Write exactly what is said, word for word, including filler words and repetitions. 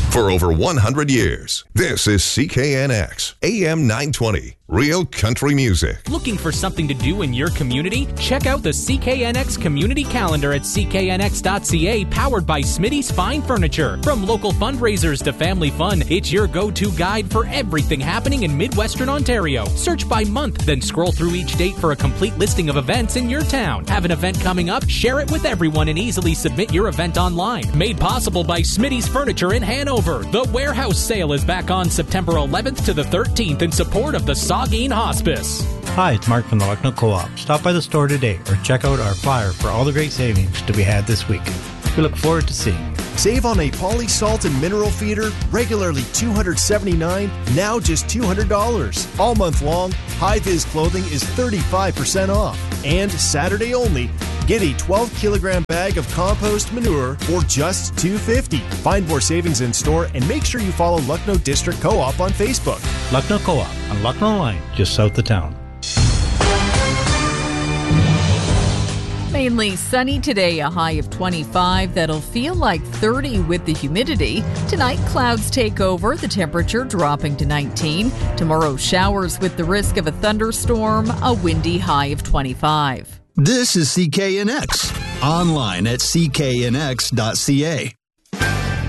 For over one hundred years, this is C K N X, A M nine twenty, Real Country Music. Looking for something to do in your community? Check out the C K N X Community Calendar at c k n x dot c a, powered by Smitty's Fine Furniture. From local fundraisers to family fun, it's your go-to guide for everything happening in Midwestern Ontario. Search by month, then scroll through each date for a complete listing of events in your town. Have an event coming up? Share it with everyone and easily submit your event online. Made possible by Smitty's Furniture in Hanover. The warehouse sale is back on September eleventh to the thirteenth in support of the Saugeen Hospice. Hi, it's Mark from the Lucknow Co-op. Stop by the store today or check out our flyer for all the great savings to be had this week. We look forward to seeing you. Save on a Polysalt and mineral feeder, regularly two hundred seventy-nine dollars, now just two hundred dollars. All month long, High-Vis clothing is thirty-five percent off. And Saturday only, get a twelve kilogram bag of compost manure for just two dollars and fifty cents. Find more savings in store and make sure you follow Lucknow District Co-op on Facebook. Lucknow Co-op on Lucknow Line, just south of town. Mainly sunny today, a high of twenty-five. That'll feel like thirty with the humidity. Tonight, clouds take over, the temperature dropping to nineteen. Tomorrow, showers with the risk of a thunderstorm, a windy high of twenty-five. This is C K N X, online at c k n x dot c a.